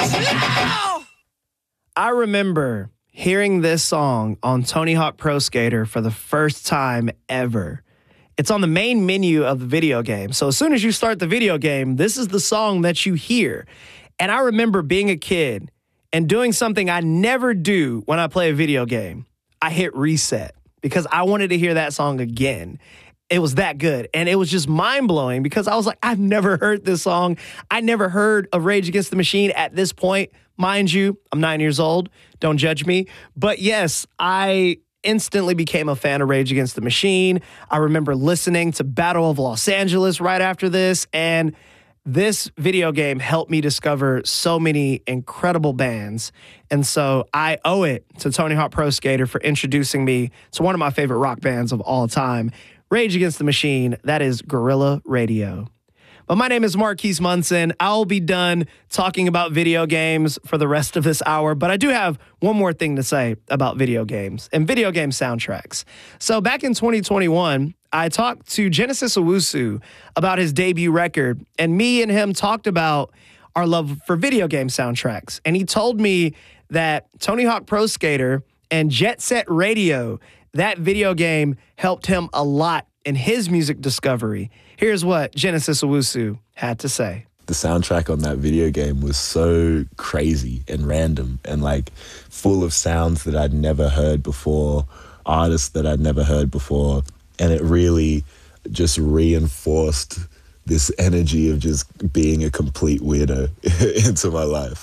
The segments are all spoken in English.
I remember hearing this song on Tony Hawk Pro Skater for the first time ever. It's on the main menu of the video game. So as soon as you start the video game, this is the song that you hear. And I remember being a kid and doing something I never do when I play a video game. I hit reset because I wanted to hear that song again. It was that good. And it was just mind-blowing because I was like, I've never heard this song. I never heard of Rage Against the Machine at this point. Mind you, I'm 9 years old. Don't judge me. But yes, I instantly became a fan of Rage Against the Machine. I remember listening to Battle of Los Angeles right after this. And this video game helped me discover so many incredible bands. And so I owe it to Tony Hawk Pro Skater for introducing me to one of my favorite rock bands of all time, Rage Against the Machine. That is Guerrilla Radio. But my name is Marquise Munson. I'll be done talking about video games for the rest of this hour, but I do have one more thing to say about video games and video game soundtracks. So back in 2021, I talked to Genesis Owusu about his debut record, and me and him talked about our love for video game soundtracks. And he told me that Tony Hawk Pro Skater and Jet Set Radio, that video game helped him a lot in his music discovery. Here's what Genesis Owusu had to say. The soundtrack on that video game was so crazy and random and like full of sounds that I'd never heard before, artists that I'd never heard before. And it really just reinforced this energy of just being a complete weirdo into my life.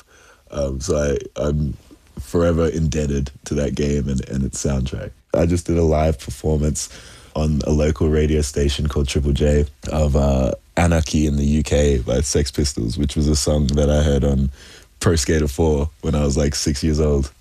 So I'm forever indebted to that game and its soundtrack. I just did a live performance on a local radio station called Triple J of Anarchy in the UK by Sex Pistols, which was a song that I heard on Pro Skater 4 when I was like 6 years old.